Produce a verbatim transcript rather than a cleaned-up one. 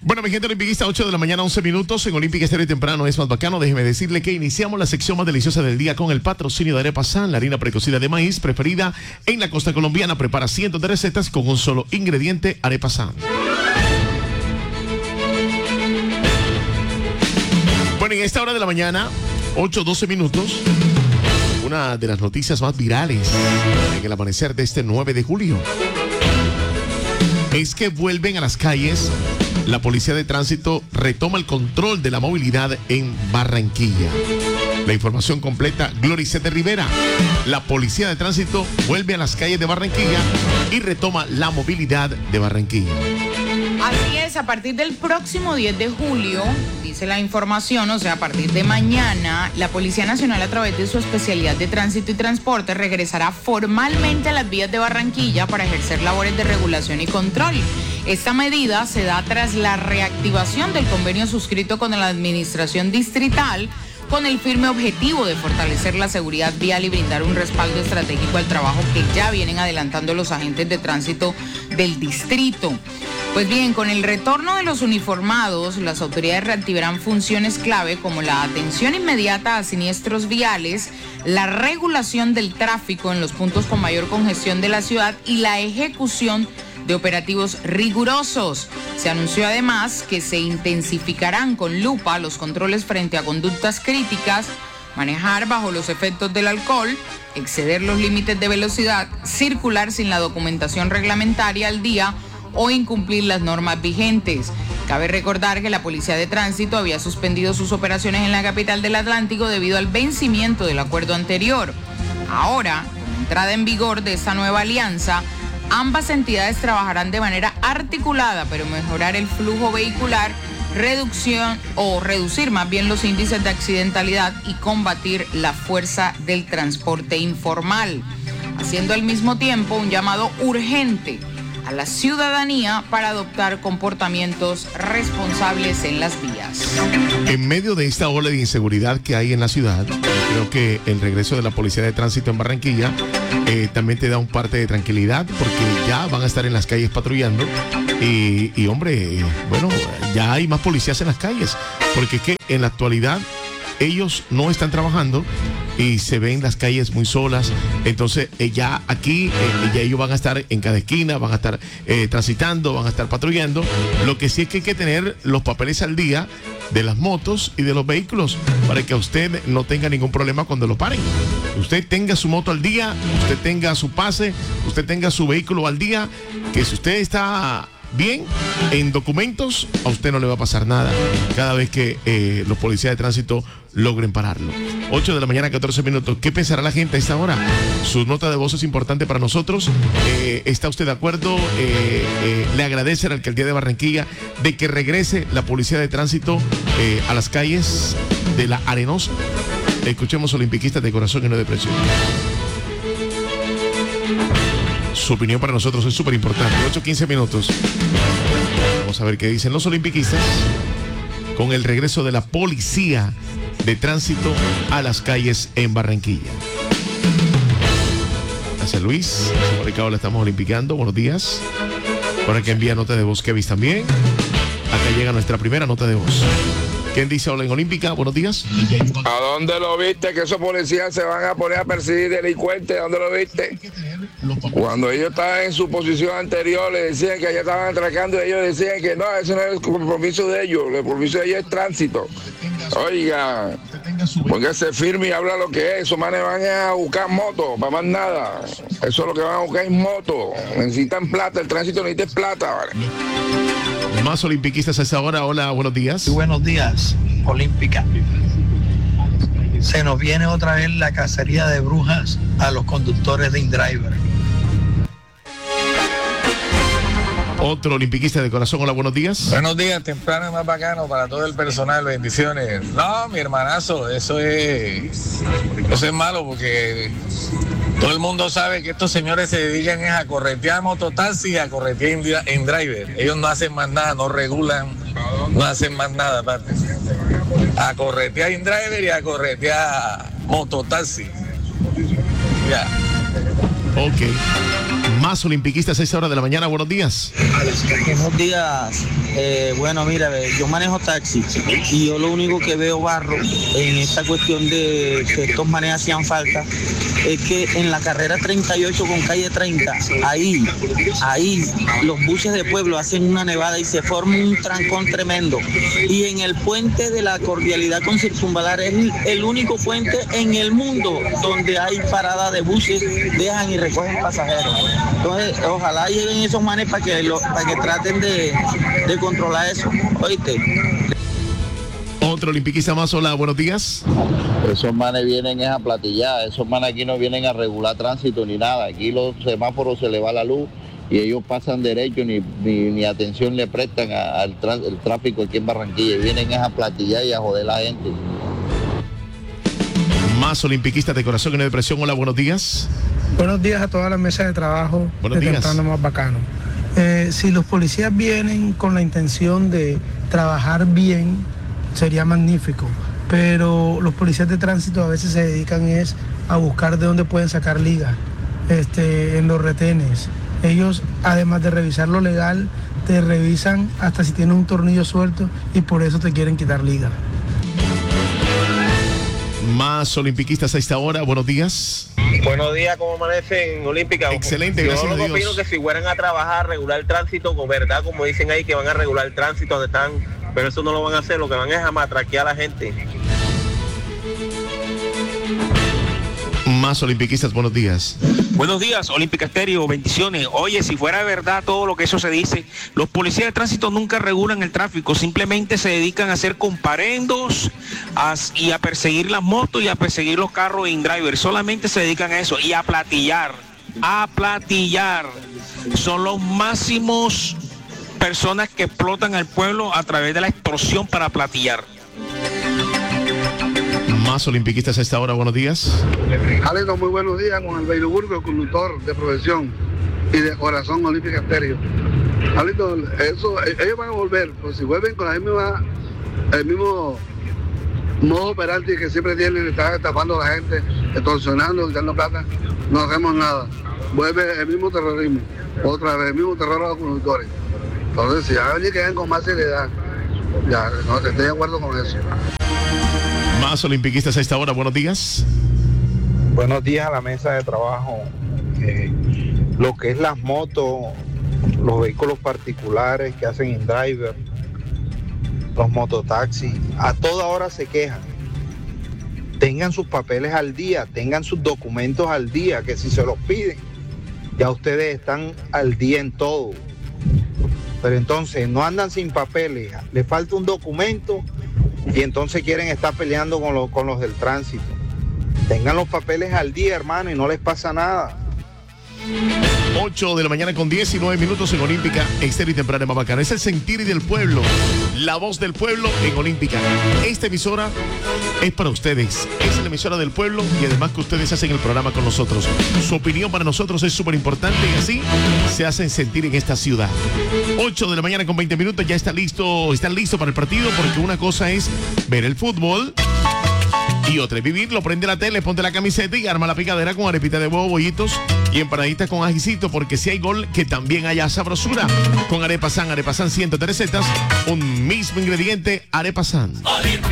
Bueno, mi gente olimpista, ocho de la mañana, once minutos. En Olímpica Estéreo y Temprano es más bacano. Déjeme decirle que iniciamos la sección más deliciosa del día con el patrocinio de Arepa San, la harina precocida de maíz preferida en la costa colombiana. Prepara cientos de recetas con un solo ingrediente, Arepa San. Bueno, en esta hora de la mañana, ocho, doce minutos, una de las noticias más virales en el amanecer de este nueve de julio es que vuelven a las calles. La Policía de Tránsito retoma el control de la movilidad en Barranquilla. La información completa, Gloricet de Rivera. La Policía de Tránsito vuelve a las calles de Barranquilla y retoma la movilidad de Barranquilla. Así es, a partir del próximo diez de julio, dice la información, o sea, a partir de mañana, la Policía Nacional, a través de su especialidad de tránsito y transporte, regresará formalmente a las vías de Barranquilla para ejercer labores de regulación y control. Esta medida se da tras la reactivación del convenio suscrito con la Administración Distrital, con el firme objetivo de fortalecer la seguridad vial y brindar un respaldo estratégico al trabajo que ya vienen adelantando los agentes de tránsito del distrito. Pues bien, con el retorno de los uniformados, las autoridades reactivarán funciones clave como la atención inmediata a siniestros viales, la regulación del tráfico en los puntos con mayor congestión de la ciudad y la ejecución de operativos rigurosos. Se anunció además que se intensificarán con lupa los controles frente a conductas críticas, manejar bajo los efectos del alcohol, exceder los límites de velocidad, circular sin la documentación reglamentaria al día o incumplir las normas vigentes. Cabe recordar que la Policía de Tránsito había suspendido sus operaciones en la capital del Atlántico debido al vencimiento del acuerdo anterior. Ahora, con la entrada en vigor de esta nueva alianza, ambas entidades trabajarán de manera articulada para mejorar el flujo vehicular, reducción o reducir más bien los índices de accidentalidad y combatir la fuerza del transporte informal, haciendo al mismo tiempo un llamado urgente a la ciudadanía para adoptar comportamientos responsables en las vías. En medio de esta ola de inseguridad que hay en la ciudad, creo que el regreso de la Policía de Tránsito en Barranquilla eh, también te da un parte de tranquilidad, porque ya van a estar en las calles patrullando y, y hombre, eh, bueno, ya hay más policías en las calles, porque es que en la actualidad ellos no están trabajando y se ven las calles muy solas. Entonces eh, ya aquí eh, ya ellos van a estar en cada esquina, van a estar eh, transitando, van a estar patrullando. Lo que sí es que hay que tener los papeles al día de las motos y de los vehículos para que usted no tenga ningún problema cuando lo paren. Usted tenga su moto al día, usted tenga su pase, usted tenga su vehículo al día, que si usted está bien en documentos, a usted no le va a pasar nada cada vez que eh, los policías de tránsito logren pararlo. ocho de la mañana, catorce minutos. ¿Qué pensará la gente a esta hora? Su nota de voz es importante para nosotros. Eh, ¿Está usted de acuerdo? Eh, eh, le agradece a la alcaldía de Barranquilla de que regrese la policía de tránsito eh, a las calles de La Arenosa. Escuchemos olimpiquistas de corazón y no de presión. Su opinión para nosotros es súper importante. ocho, quince minutos. Vamos a ver qué dicen los olimpiquistas con el regreso de la Policía de Tránsito a las calles en Barranquilla. Gracias, Luis. Por Ricardo la estamos olimpicando. Buenos días. Por aquí envía nota de voz Kevin también. Acá llega nuestra primera nota de voz. ¿Quién dice hola en Olímpica? Buenos días. ¿A dónde lo viste? Que esos policías se van a poner a perseguir delincuentes. ¿A dónde lo viste? Cuando ellos estaban en su posición anterior, le decían que allá estaban atracando y ellos decían que no, eso no es el compromiso de ellos. El compromiso de ellos es tránsito. Oiga, póngase firme y habla lo que es. Esos manes van a buscar motos, para más nada. Eso es lo que van a buscar, es moto. Necesitan plata, el tránsito necesita plata, ¿vale? Más olimpiquistas a esa hora. Hola, buenos días. Muy buenos días, Olímpica. Se nos viene otra vez la cacería de brujas a los conductores de InDriver. Otro olimpiquista de corazón. Hola, buenos días. Buenos días, temprano y más bacano para todo el personal, bendiciones. No, mi hermanazo, eso es, eso es malo porque todo el mundo sabe que estos señores se dedican es a corretear mototaxi y a corretear InDriver. Ellos no hacen más nada, no regulan, no hacen más nada aparte. A corretear InDriver y a corretear mototaxi. Ya. Ok. Más olimpiquistas a esta hora de la mañana. Buenos días. Buenos días. Eh, bueno, mira, yo manejo taxi y yo lo único que veo barro en esta cuestión de que estos manes hacían falta es que en la carrera treinta y ocho con calle treinta, ahí, ahí los buses de pueblo hacen una nevada y se forma un trancón tremendo. Y en el puente de la Cordialidad con Circunvalar es el único puente en el mundo donde hay parada de buses, dejan y recogen pasajeros. Entonces, ojalá lleguen esos manes para que lo, para que traten de, de controlar eso. ¿Oíste? Otro olimpiquista más. Hola, buenos días. Esos manes vienen a platillar, esos manes aquí no vienen a regular tránsito ni nada. Aquí los semáforos se les va la luz y ellos pasan derecho, ni, ni, ni atención le prestan al el tráfico aquí en Barranquilla. Y vienen a platillar y a joder a la gente. Más olimpiquistas de corazón y no de presión. Hola, buenos días. Buenos días a toda la mesa de trabajo. Buenos de días. Temprano Más Bacano. Eh, si los policías vienen con la intención de trabajar bien, sería magnífico. Pero los policías de tránsito a veces se dedican es a buscar de dónde pueden sacar liga este, en los retenes. Ellos, además de revisar lo legal, te revisan hasta si tienes un tornillo suelto y por eso te quieren quitar liga. Más olimpiquistas a esta hora. Buenos días. Buenos días, ¿cómo amanecen, Olímpica? Excelente, gracias Yo a Dios. Yo opino que si fueran a trabajar, a regular el tránsito, con verdad, como dicen ahí, que van a regular el tránsito donde están, pero eso no lo van a hacer, lo que van es a matraquear a la gente. Más olimpiquistas, buenos días. Buenos días, Olímpica Estéreo, bendiciones. Oye, si fuera verdad todo lo que eso se dice, los policías de tránsito nunca regulan el tráfico, simplemente se dedican a hacer comparendos a, y a perseguir las motos y a perseguir los carros in driver, solamente se dedican a eso y a platillar, a platillar. Son los máximos personas que explotan al pueblo a través de la extorsión para platillar. Más olimpiquistas a esta hora, buenos días. Alito, muy buenos días con el Beiruburgo, el conductor de profesión y de corazón Olímpica Estéreo. Alito, eso, ellos van a volver, pues si vuelven con la misma, el mismo modo operante que siempre tienen, están estafando a la gente, extorsionando, quitando plata, no hacemos nada. Vuelve el mismo terrorismo, otra vez, el mismo terror a los conductores. Entonces, si van a venir que vengan con más seriedad, ya, no estoy de acuerdo con eso. Más olimpiquistas a esta hora, buenos días. Buenos días a la mesa de trabajo. Eh, lo que es las motos, los vehículos particulares que hacen in-driver, los mototaxis, a toda hora se quejan. Tengan sus papeles al día, tengan sus documentos al día, que si se los piden, ya ustedes están al día en todo. Pero entonces no andan sin papeles, les falta un documento y entonces quieren estar peleando con los, con los del tránsito. Tengan los papeles al día, hermano, y no les pasa nada. ocho de la mañana con diecinueve minutos en Olímpica Estéreo y Temprano Más Bacano. Es el sentir del pueblo, la voz del pueblo en Olímpica. Esta emisora es para ustedes, es la emisora del pueblo y además que ustedes hacen el programa con nosotros. Su opinión para nosotros es súper importante y así se hacen sentir en esta ciudad. ocho de la mañana con veinte minutos, ya está listo, están listos para el partido, porque una cosa es ver el fútbol y otra es vivirlo. Prende la tele, ponte la camiseta y arma la picadera con arepita de huevo, bollitos y empanaditas con ajicito, porque si hay gol, que también haya sabrosura. Con Arepa San, Arepa San ciento tres recetas, un mismo ingrediente, Arepa San.